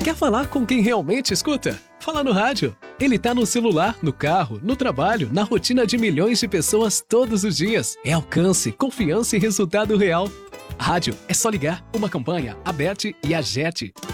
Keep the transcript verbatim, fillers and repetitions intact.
Quer falar com quem realmente escuta? Fala no rádio. Ele tá no celular, no carro, no trabalho, na rotina de milhões de pessoas todos os dias. É alcance, confiança e resultado real. Rádio é só ligar. Uma campanha, Aberte e Agete.